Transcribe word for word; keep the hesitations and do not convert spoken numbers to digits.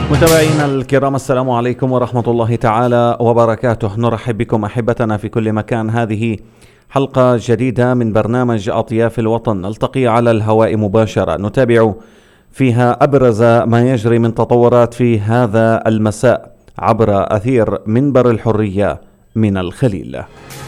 متابعينا الكرام، السلام عليكم ورحمة الله تعالى وبركاته. نرحب بكم أحبتنا في كل مكان. هذه حلقة جديدة من برنامج أطياف الوطن، نلتقي على الهواء مباشرة نتابع فيها أبرز ما يجري من تطورات في هذا المساء عبر أثير منبر الحرية من الخليل.